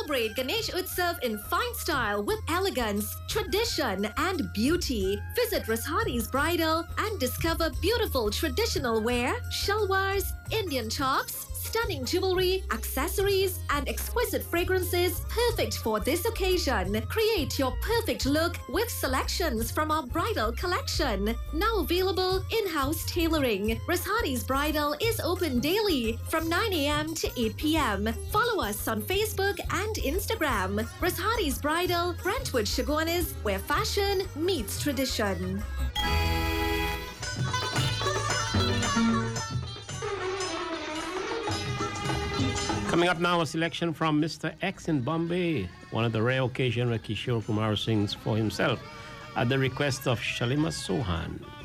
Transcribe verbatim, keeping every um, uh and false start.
Celebrate Ganesh Utsav in fine style with elegance, tradition, and beauty. Visit Rashadi's Bridal and discover beautiful traditional wear, shalwars, Indian tops, stunning jewelry, accessories, and exquisite fragrances perfect for this occasion. Create your perfect look with selections from our bridal collection. Now available in-house tailoring. Rashadi's Bridal is open daily from nine a.m. to eight p.m. Follow us on Facebook and Instagram. Rashadi's Bridal, Brentwood Chaguanas, where fashion meets tradition. Coming up now, a selection from Mister X in Bombay, one of the rare occasions where Kishore Kumar sings for himself at the request of Shalima Sohan.